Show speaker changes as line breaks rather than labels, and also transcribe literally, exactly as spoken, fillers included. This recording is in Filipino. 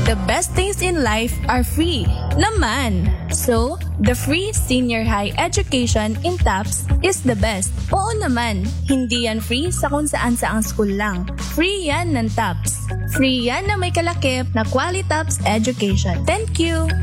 the best things in life are free. Naman! So, the free senior high education in TAPS is the best. Oo naman, hindi yan free sa kung saan saang school lang. Free yan ng TAPS. Free yan na may kalakip na Quality TAPS education. Thank you!